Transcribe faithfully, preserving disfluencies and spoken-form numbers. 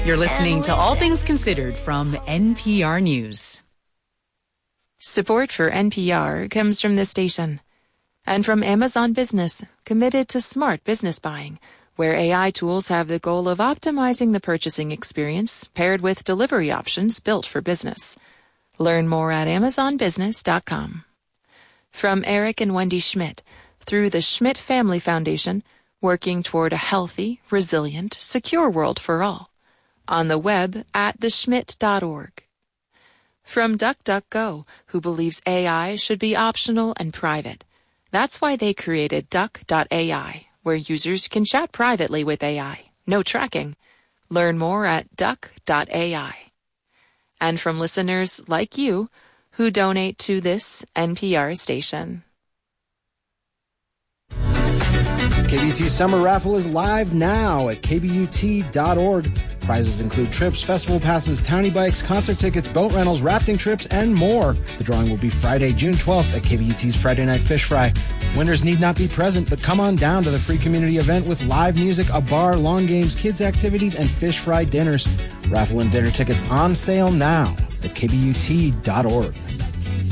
You're listening to All Things Considered from N P R News. Support for N P R comes from this station and from Amazon Business, committed to smart business buying, where A I tools have the goal of optimizing the purchasing experience paired with delivery options built for business. Learn more at amazon business dot com. From Eric and Wendy Schmidt, through the Schmidt Family Foundation, working toward a healthy, resilient, secure world for all. On the web at the schmidt dot org. From DuckDuckGo, who believes A I should be optional and private. That's why they created duck dot A I, where users can chat privately with A I. No tracking. Learn more at duck dot A I. And from listeners like you who donate to this N P R station. K B U T Summer Raffle is live now at K B U T dot org. Prizes include trips, festival passes, townie bikes, concert tickets, boat rentals, rafting trips, and more. The drawing will be Friday, June twelfth at K B U T's Friday Night Fish Fry. Winners need not be present, but come on down to the free community event with live music, a bar, lawn games, kids' activities, and fish fry dinners. Raffle and dinner tickets on sale now at K B U T dot org.